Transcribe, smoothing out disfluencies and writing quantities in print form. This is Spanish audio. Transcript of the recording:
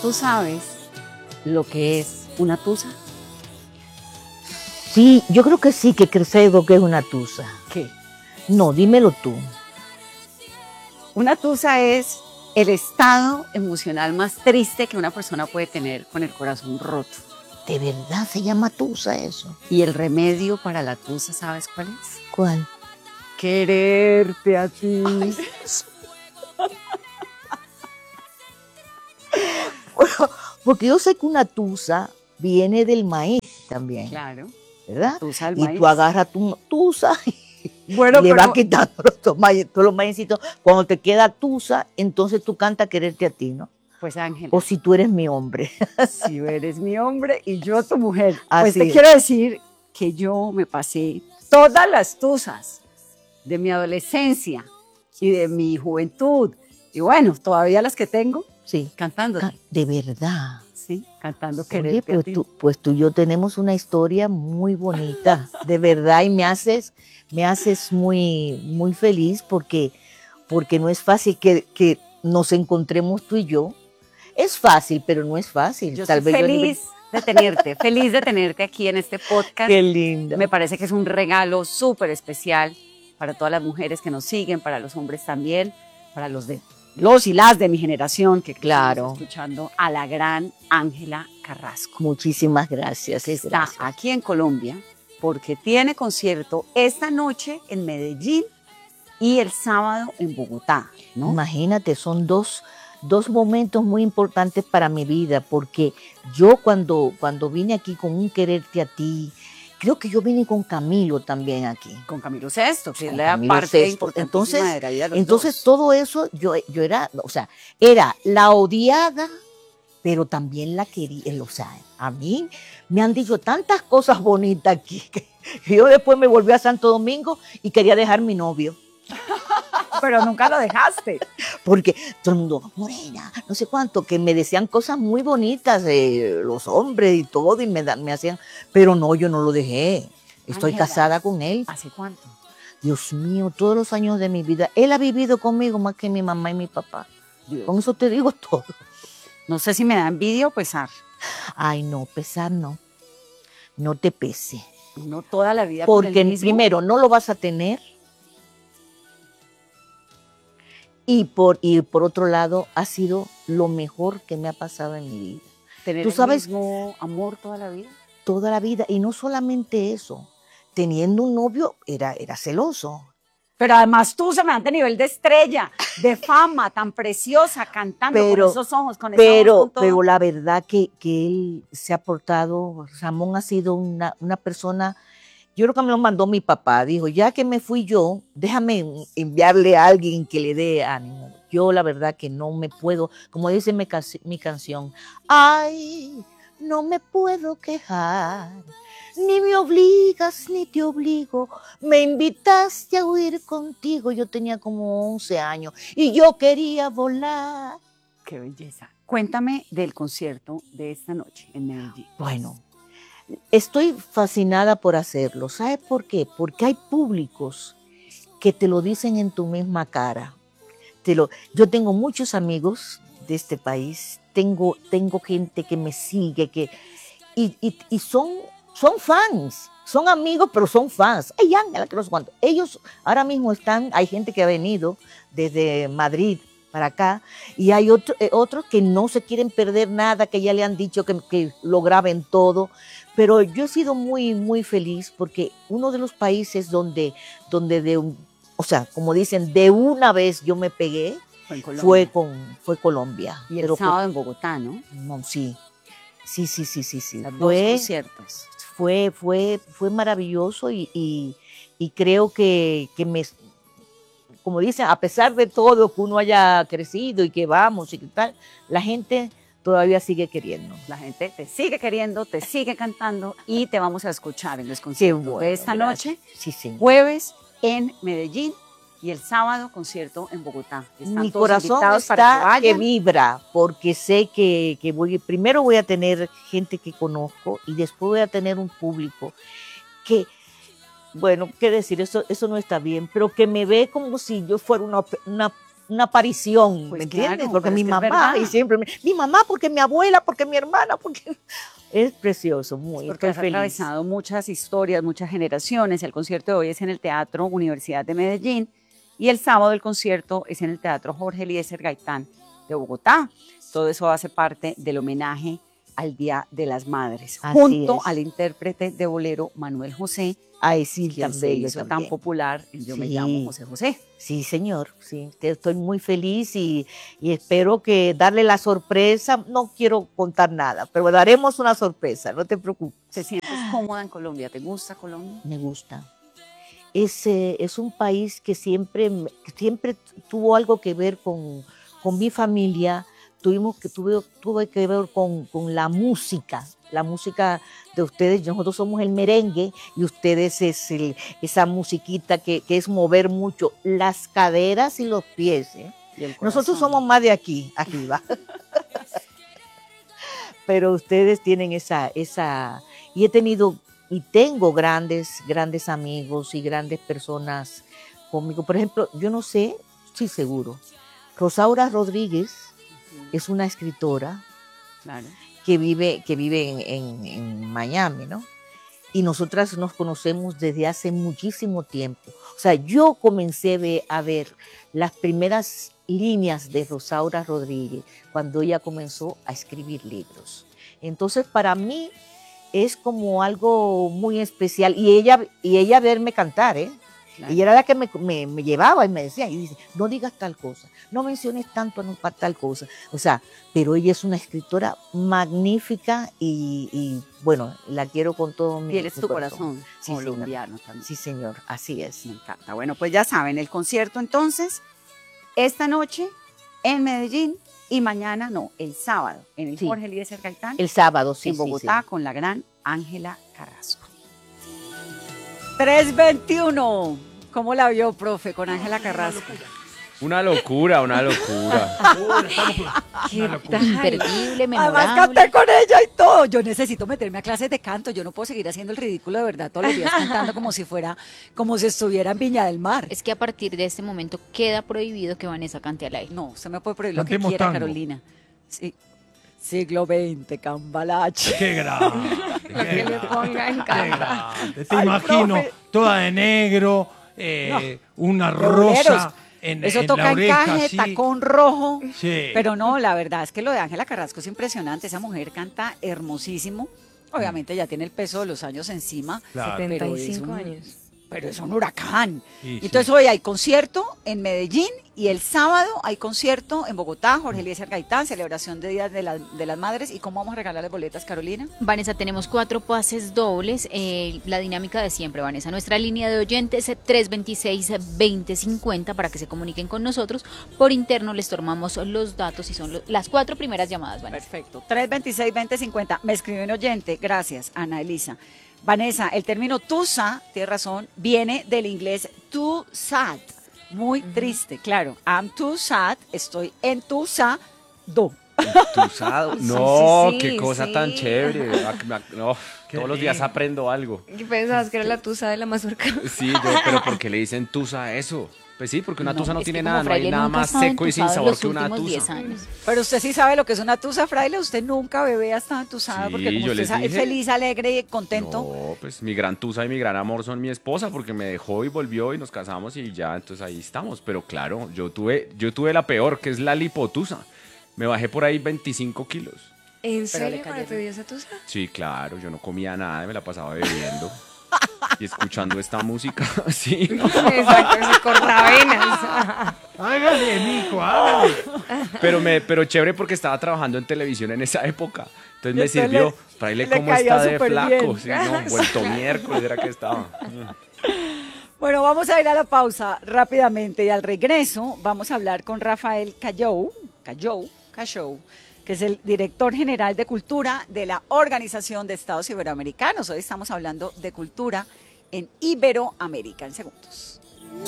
¿Tú sabes lo que es una tusa? Sí, yo creo que sí, que sé lo que es una tusa. ¿Qué? No, dímelo tú. Una tusa es el estado emocional más triste que una persona puede tener con el corazón roto. ¿De verdad se llama tusa eso? Y el remedio para la tusa, ¿sabes cuál es? ¿Cuál? Quererte a ti. Ay, porque yo sé que una tusa viene del maíz también, Claro, ¿verdad? tusa del Y maíz. tú agarras tu tusa Bueno, y le pero vas quitando todos los maicitos. Cuando te queda tusa, entonces tú cantas quererte a ti, ¿no? pues Ángela, O si tú eres mi hombre. si eres mi hombre y yo tu mujer, pues Así te es. quiero decir que yo me pasé todas las tusas de mi adolescencia y de mi juventud, y bueno, todavía las que tengo, Sí. cantando, De verdad. sí, cantando Oye, quererte a ti. pues tú y yo tenemos una historia muy bonita, de verdad, y me haces muy, muy feliz porque no es fácil que nos encontremos tú y yo. Es fácil, pero no es fácil. Yo Tal estoy vez yo feliz de tenerte aquí en este podcast. Qué linda. Me parece que es un regalo súper especial para todas las mujeres que nos siguen, para los hombres también, para los y las de mi generación que Claro. estamos escuchando a la gran Ángela Carrasco, Muchísimas gracias. que está Gracias. aquí en Colombia porque tiene concierto esta noche en Medellín y el sábado en Bogotá, ¿no? Imagínate, son dos momentos muy importantes para mi vida, porque yo cuando vine aquí con un quererte a ti, creo que yo vine con Camilo también aquí. Con Camilo Sesto, que es Con la Camilo parte Sesto. importantísima de la vida de los Entonces dos. todo eso yo era, o sea, era la odiada, pero también la quería, o sea, a mí me han dicho tantas cosas bonitas aquí que yo después me volví a Santo Domingo y quería dejar mi novio. Pero nunca lo dejaste. Porque todo el mundo, Morena, no sé cuánto, que me decían cosas muy bonitas, los hombres y todo, y me hacían, pero no, yo no lo dejé. Estoy Ángela, casada con él. ¿hace cuánto? Dios mío, todos los años de mi vida. Él ha vivido conmigo más que mi mamá y mi papá. Dios. Con eso te digo todo. No sé si me da envidia o pesar. Ay, no, pesar no. No te pese. No toda la vida con el Porque mismo. primero no lo vas a tener. Y por otro lado, ha sido lo mejor que me ha pasado en mi vida. Tener Tú el sabes, mismo amor toda la vida. toda la vida. Y no solamente eso. Teniendo un novio, era celoso. Pero además tú se me dan de nivel de estrella, de fama, tan preciosa, cantando con esos ojos, con esa voz, con todo. Pero la verdad que él se ha portado, Ramón ha sido una persona, yo creo que me lo mandó mi papá, dijo, ya que me fui yo, déjame enviarle a alguien que le dé ánimo. Yo la verdad que no me puedo, como dice mi canción, ay, no me puedo quejar, ni me obligas ni te obligo, me invitaste a huir contigo, yo tenía como 11 años y yo quería volar. Qué belleza. Cuéntame del concierto de esta noche en Medellín. Bueno, estoy fascinada por hacerlo. ¿Sabes por qué? Porque hay públicos que te lo dicen en tu misma cara. Yo tengo muchos amigos de este país, tengo gente que me sigue, y son fans, son amigos, pero son fans. Ay, Ángela, que no sé cuánto. Ellos ahora mismo hay gente que ha venido desde Madrid para acá, y hay otros que no se quieren perder nada, que ya le han dicho que lo graben todo, pero yo he sido muy, muy feliz porque uno de los países donde o sea, como dicen, de una vez yo me pegué, fue Colombia. Y el sábado en Bogotá, ¿no? No, sí. Sí. Los dos conciertos. Fue maravilloso y creo que como dicen, a pesar de todo que uno haya crecido y que vamos y que tal, la gente todavía sigue queriendo. La gente te sigue queriendo, te sigue cantando y te vamos a escuchar en los conciertos de esta noche, sí, sí. jueves en Medellín y el sábado concierto en Bogotá. Están mi corazón está que vibra porque sé que primero voy a tener gente que conozco y después voy a tener un público que, bueno, qué decir, eso no está bien, pero que me ve como si yo fuera una una aparición, Pues ¿me entiendes? claro, Porque pero mi es que es mamá, verdad. y siempre, mi mamá, porque mi abuela, porque mi hermana, porque... Es precioso, muy, Porque estoy has feliz. atravesado muchas historias, muchas generaciones. El concierto de hoy es en el Teatro Universidad de Medellín y el sábado el concierto es en el Teatro Jorge Eliezer Gaitán de Bogotá. Todo eso hace parte del homenaje al Día de las Madres, Así junto es. al intérprete de bolero Manuel José, Ay, sí, quien tan se bello hizo tan también. popular en Yo me Sí. llamo José José. Sí, señor, sí, estoy muy feliz y espero que darle la sorpresa, no quiero contar nada, pero daremos una sorpresa, no te preocupes. ¿Te sientes cómoda en Colombia? ¿Te gusta Colombia? Me gusta. Es un país que siempre tuvo algo que ver con mi familia, tuve que ver con la música de ustedes. Nosotros somos el merengue y ustedes esa musiquita que es mover mucho las caderas y los pies. ¿Eh? Y el Nosotros corazón. somos más de aquí, arriba. Pero ustedes tienen y he tenido y tengo grandes amigos y grandes personas conmigo. Por ejemplo, yo no sé, sí seguro, Rosaura Rodríguez es una escritora Claro. que vive en Miami, ¿no? Y nosotras nos conocemos desde hace muchísimo tiempo. O sea, yo comencé a ver las primeras líneas de Rosaura Rodríguez cuando ella comenzó a escribir libros. Entonces, para mí es como algo muy especial. Y ella verme cantar, ¿eh? Claro. Ella era la que me llevaba y me decía, y dice, no digas tal cosa, no menciones tanto para tal cosa. O sea, pero ella es una escritora magnífica y bueno, la quiero con todo mi Tienes tu corazón. corazón Sí, colombiano también. Sí, señor, así es. Me encanta. Bueno, pues ya saben, el concierto entonces, esta noche en Medellín y mañana, no, el sábado, en el Sí. Jorge Eliezer Gaitán, El sábado, sí, en sí, Bogotá, sí. con la gran Ángela Carrasco. 321. ¿Cómo la vio, profe, con Ángela Carrasco? Una locura, una locura. Qué imperdible, Además memorable. canté con ella y todo. Yo necesito meterme a clases de canto. Yo no puedo seguir haciendo el ridículo de verdad todos los días cantando como si estuviera en Viña del Mar. Es que a partir de este momento queda prohibido que Vanessa cante al aire. No, se me puede prohibir lo que Cantemos quiera, tango. Carolina. Sí. Siglo XX, Cambalache. Qué grande. Lo que le ponga en Qué cara. grande. Te Ay, imagino profe. toda de negro, una De boleros. rosa Eso en toca la oreja. encaje, así. tacón rojo. Sí. Pero no, la verdad es que lo de Ángela Carrasco es impresionante. Esa mujer canta hermosísimo. Obviamente ya tiene el peso de los años encima. Claro. Pero es 75 un- años. Pero es un huracán. Sí, sí. Entonces hoy hay concierto en Medellín y el sábado hay concierto en Bogotá, Jorge Eliezer Gaitán, celebración de Día de las Madres. ¿Y cómo vamos a regalarles boletas, Carolina? Vanessa, tenemos 4 pases dobles. La dinámica de siempre, Vanessa. Nuestra línea de oyentes 326-2050 para que se comuniquen con nosotros. Por interno les tomamos los datos y son las 4 primeras llamadas, Vanessa. Perfecto. 326-2050. Me escribe un oyente. Gracias, Ana Elisa. Vanessa, el término tusa, tienes razón, viene del inglés too sad. Muy triste, claro. I'm too sad, estoy entusado. Entusado. No, sí, qué cosa sí. tan chévere. No, Qué todos los días lindo. aprendo algo. ¿Qué pensabas que era la tusa de la mazorca? Sí, pero ¿por qué le dicen tusa a eso? Pues sí, porque una tusa no Es que tiene como nada, no hay Fraile nada nunca más estaba seco y sin entusado sabor los que una últimos 10 tusa. años. Pero usted sí sabe lo que es una tusa, fraile. Usted nunca bebé ha estado entusado Sí, porque como yo usted les es dije. feliz, alegre y contento. No, pues mi gran tusa y mi gran amor son mi esposa porque me dejó y volvió y nos casamos y ya, entonces ahí estamos. Pero claro, yo tuve la peor, que es la lipotusa. Me bajé por ahí 25 kilos. ¿En le serio para cayeron. tu dio esa tusa? Sí, claro, yo no comía nada, me la pasaba bebiendo y escuchando esta música, sí. Exacto, se cortavenas. Hágale, mijo, hágale. Pero chévere porque estaba trabajando en televisión en esa época, entonces me entonces sirvió. Fraile, le cómo caía está de súper flaco, bien. sí, no, vuelto miércoles era que estaba. Bueno, vamos a ir a la pausa rápidamente y al regreso vamos a hablar con Rafael Callou, que es el director general de cultura de la Organización de Estados Iberoamericanos. Hoy estamos hablando de cultura en Iberoamérica en segundos.